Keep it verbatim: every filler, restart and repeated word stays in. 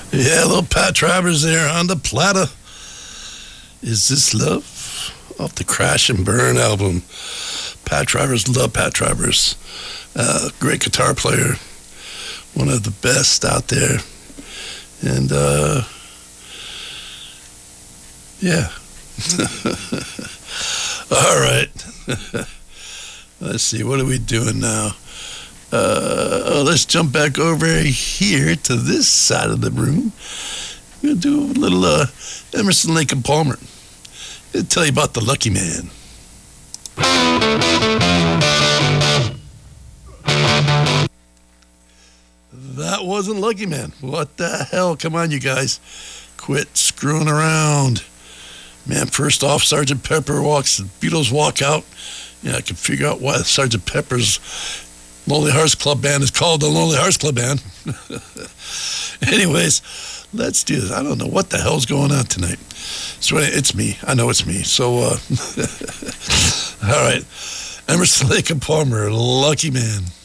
Yeah, little Pat Travers there on the platter. Is This Love? Off the Crash and Burn album. Pat Travers, love Pat Travers. Uh, great guitar player. One of the best out there. And, uh, yeah. All right. Let's see, what are we doing now? Uh, let's jump back over here to this side of the room. We're going to do a little uh, Emerson, Lake and Palmer. I'll tell you about the Lucky Man. That wasn't Lucky Man. What the hell? Come on, you guys. Quit screwing around. Man, first off, Sergeant Pepper walks, the Beatles walk out. Yeah, I can figure out why Sergeant Pepper's Lonely Hearts Club Band is called the Lonely Hearts Club Band. Anyways, let's do this. I don't know what the hell's going on tonight. So it's me. I know it's me. So, uh, all right. Emerson, Lake and Palmer, Lucky Man.